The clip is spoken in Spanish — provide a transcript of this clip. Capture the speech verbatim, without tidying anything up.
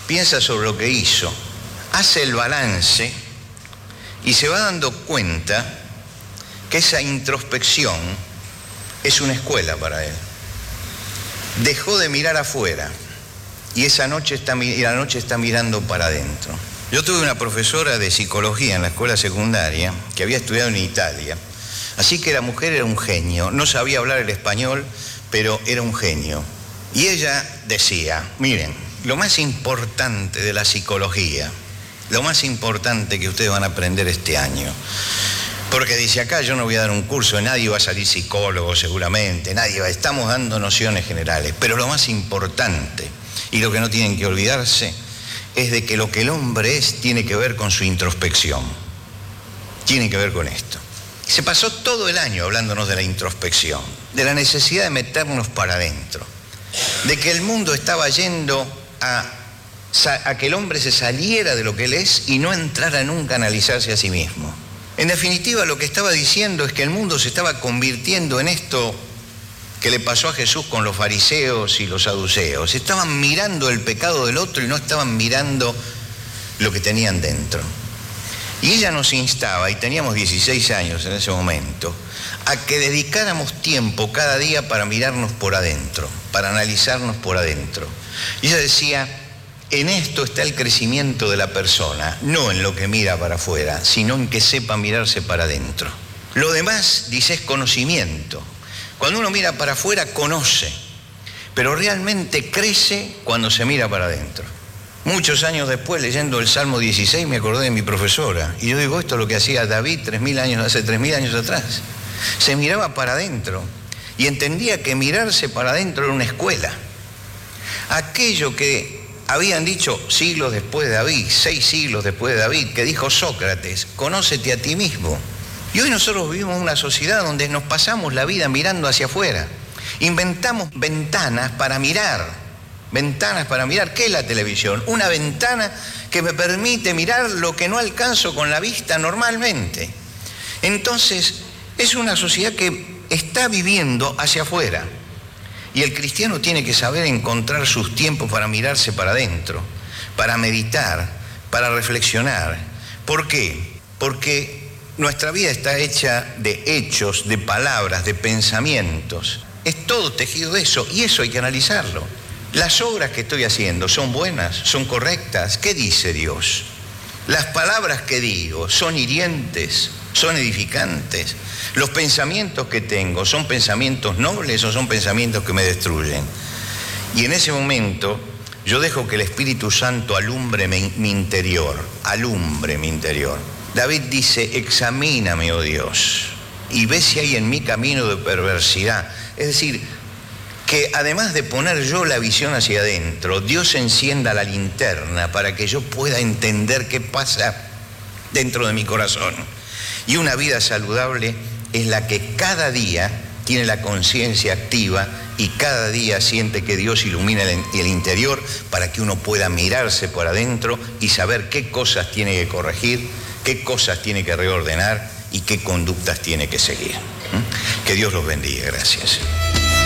piensa sobre lo que hizo, hace el balance y se va dando cuenta que esa introspección es una escuela para él. Dejó de mirar afuera y esa noche está, y la noche está mirando para adentro. Yo tuve una profesora de psicología en la escuela secundaria que había estudiado en Italia, así que la mujer era un genio, no sabía hablar el español, pero era un genio. Y ella decía, miren, lo más importante de la psicología, lo más importante que ustedes van a aprender este año, porque dice, acá yo no voy a dar un curso, nadie va a salir psicólogo seguramente, nadie va, estamos dando nociones generales, pero lo más importante y lo que no tienen que olvidarse es de que lo que el hombre es tiene que ver con su introspección, tiene que ver con esto. Se pasó todo el año hablándonos de la introspección, de la necesidad de meternos para adentro, de que el mundo estaba yendo a, a que el hombre se saliera de lo que él es y no entrara nunca a analizarse a sí mismo. En definitiva, lo que estaba diciendo es que el mundo se estaba convirtiendo en esto que le pasó a Jesús con los fariseos y los saduceos. Estaban mirando el pecado del otro y no estaban mirando lo que tenían dentro. Y ella nos instaba, y teníamos dieciséis años en ese momento, a que dedicáramos tiempo cada día para mirarnos por adentro, para analizarnos por adentro. Y ella decía, en esto está el crecimiento de la persona, no en lo que mira para afuera, sino en que sepa mirarse para adentro. Lo demás, dice, es conocimiento. Cuando uno mira para afuera, conoce, pero realmente crece cuando se mira para adentro. Muchos años después, leyendo el Salmo dieciséis, me acordé de mi profesora. Y yo digo, esto es lo que hacía David tres mil años, hace tres mil años atrás. Se miraba para adentro y entendía que mirarse para adentro era una escuela. Aquello que habían dicho siglos después de David, seis siglos después de David, que dijo Sócrates, conócete a ti mismo. Y hoy nosotros vivimos en una sociedad donde nos pasamos la vida mirando hacia afuera. Inventamos ventanas para mirar. Ventanas para mirar. ¿Qué es la televisión? Una ventana que me permite mirar lo que no alcanzo con la vista normalmente. Entonces, es una sociedad que está viviendo hacia afuera. Y el cristiano tiene que saber encontrar sus tiempos para mirarse para adentro, para meditar, para reflexionar. ¿Por qué? Porque nuestra vida está hecha de hechos, de palabras, de pensamientos. Es todo tejido de eso, y eso hay que analizarlo. Las obras que estoy haciendo son buenas, son correctas. ¿Qué dice Dios? Las palabras que digo son hirientes, son edificantes. Los pensamientos que tengo son pensamientos nobles o son pensamientos que me destruyen. Y en ese momento yo dejo que el Espíritu Santo alumbre mi, mi interior, alumbre mi interior. David dice, examíname, oh Dios, y ve si hay en mí camino de perversidad. Es decir, que además de poner yo la visión hacia adentro, Dios encienda la linterna para que yo pueda entender qué pasa dentro de mi corazón. Y una vida saludable es la que cada día tiene la conciencia activa y cada día siente que Dios ilumina el, el interior para que uno pueda mirarse por adentro y saber qué cosas tiene que corregir, qué cosas tiene que reordenar y qué conductas tiene que seguir. ¿Mm? Que Dios los bendiga. Gracias.